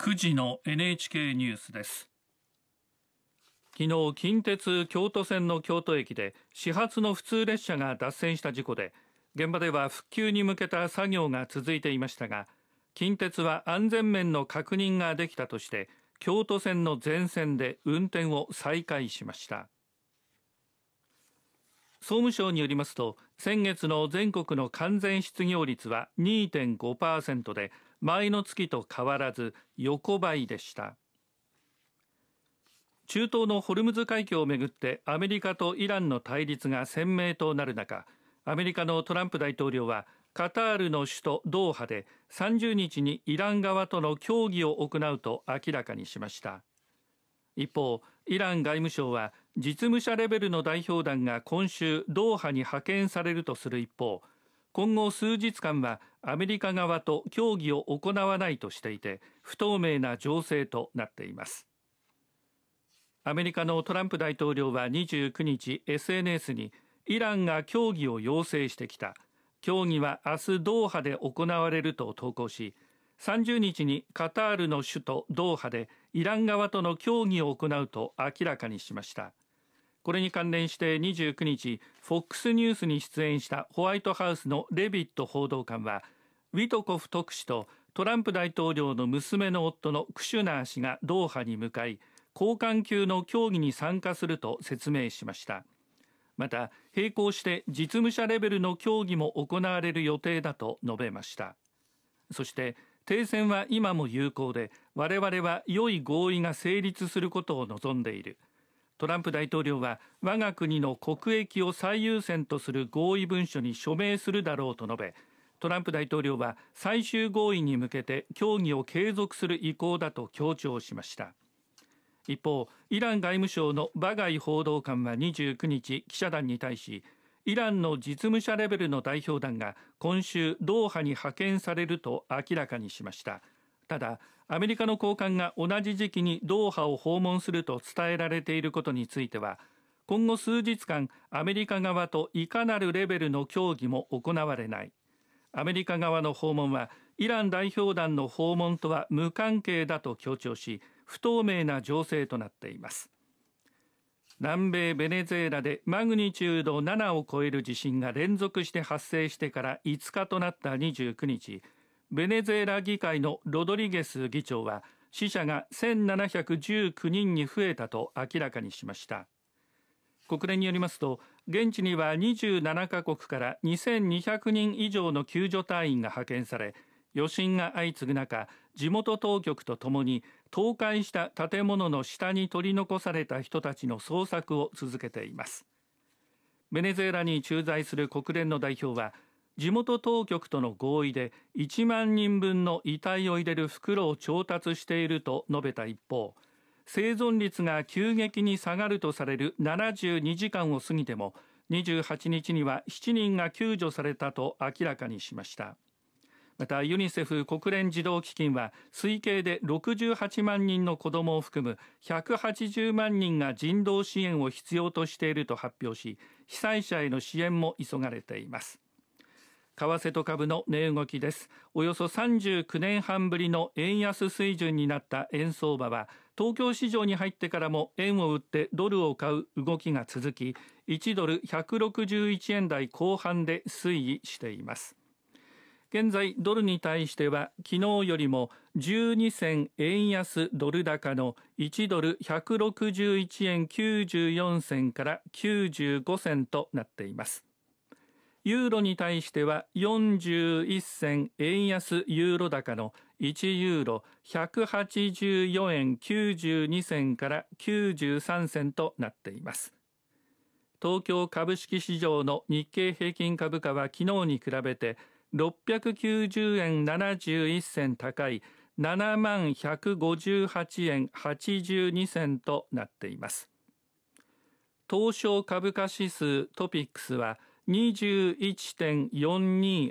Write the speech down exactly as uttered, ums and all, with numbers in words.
くじの エヌエイチケー ニュースです。 昨日、近鉄京都線の京都駅で始発の普通列車が脱線した事故で、現場では復旧に向けた作業が続いていましたが、近鉄は安全面の確認ができたとして京都線の全線で運転を再開しました。総務省によりますと、先月の全国の完全失業率は にてんごパーセント で前の月と変わらず横ばいでした。中東のホルムズ海峡をめぐってアメリカとイランの対立が鮮明となる中、アメリカのトランプ大統領はカタールの首都ドーハでさんじゅうにちにイラン側との協議を行うと明らかにしました。一方、イラン外務省は実務者レベルの代表団が今週ドーハに派遣されるとする一方、今後数日間はアメリカ側と協議を行わないとしていて不透明な情勢となっています。アメリカのトランプ大統領はにじゅうくにち エスエヌエス にイランが協議を要請してきた、協議は明日ドーハで行われると投稿し、さんじゅうにちにカタールの首都ドーハでイラン側との協議を行うと明らかにしました。これに関連してにじゅうくにち フォックス ニュースに出演したホワイトハウスのレビット報道官は、ウィトコフ特使とトランプ大統領の娘の夫のクシュナー氏がドーハに向かい、高官級の協議に参加すると説明しました。また並行して実務者レベルの協議も行われる予定だと述べました。そして停戦は今も有効で、我々は良い合意が成立することを望んでいる。トランプ大統領は我が国の国益を最優先とする合意文書に署名するだろうと述べ、トランプ大統領は最終合意に向けて協議を継続する意向だと強調しました。一方、イラン外務省のバガイ報道官はにじゅうくにち記者団に対し、イランの実務者レベルの代表団が今週ドーハに派遣されると明らかにしました。ただ、アメリカの高官が同じ時期にドーハを訪問すると伝えられていることについては、今後数日間アメリカ側といかなるレベルの協議も行われない。アメリカ側の訪問はイラン代表団の訪問とは無関係だと強調し、不透明な情勢となっています。南米ベネズエラでマグニチュードななを超える地震が連続して発生してからいつかとなったにじゅうくにち、ベネズエラ議会のロドリゲス議長は死者がせんななひゃくじゅうきゅうにんに増えたと明らかにしました。国連によりますと、現地にはにじゅうななかこくからにせんにひゃくにん以上の救助隊員が派遣され、余震が相次ぐ中、地元当局とともに倒壊した建物の下に取り残された人たちの捜索を続けています。ベネズエラに駐在する国連の代表は、地元当局との合意でいちまんにんぶんの遺体を入れる袋を調達していると述べた一方、生存率が急激に下がるとされるななじゅうにじかんを過ぎてもにじゅうはちにちにはしちにんが救助されたと明らかにしました。またユニセフ国連児童基金は推計でろくじゅうはちまんにんの子どもを含むひゃくはちじゅうまんにんが人道支援を必要としていると発表し、被災者への支援も急がれています。為替と株の値動きです。およそさんじゅうきゅうねんはんぶりの円安水準になった円相場は、東京市場に入ってからも円を売ってドルを買う動きが続き、いちドルひゃくろくじゅういちえん台後半で推移しています。現在ドルに対しては昨日よりもじゅうにせん円安ドル高のいちドルひゃくろくじゅういちえんきゅうじゅうよんせんからきゅうじゅうごせんとなっています。ユーロに対してはよんじゅういっせん円安ユーロ高のいちユーロひゃくはちじゅうよえんきゅうじゅうにせんからきゅうじゅうさんせんとなっています。東京株式市場の日経平均株価は昨日に比べてろっぴゃくきゅうじゅうえんななじゅういっせん高い ななまんひゃくごじゅうはちえんはちじゅうにせんとなっています。東証株価指数トピックスは にじゅういちてんよんに